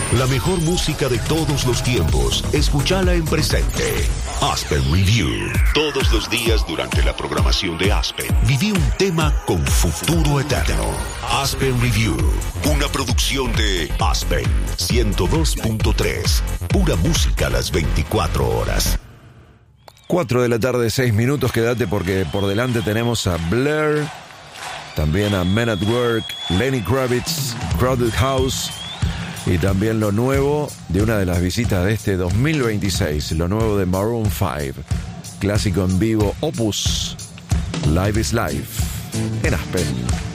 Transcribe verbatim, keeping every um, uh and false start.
La mejor música de todos los tiempos, escúchala en presente. Aspen Review. Todos los días durante la programación de Aspen, viví un tema con futuro eterno. Aspen Review, una producción de Aspen ciento dos punto tres. Pura música a las veinticuatro horas. cuatro de la tarde, seis minutos. Quédate porque por delante tenemos a Blur, también a Men at Work, Lenny Kravitz, Crowded House y también lo nuevo de una de las visitas de este dos mil veintiséis, lo nuevo de Maroon cinco, clásico en vivo Opus, Live is Life, en Aspen.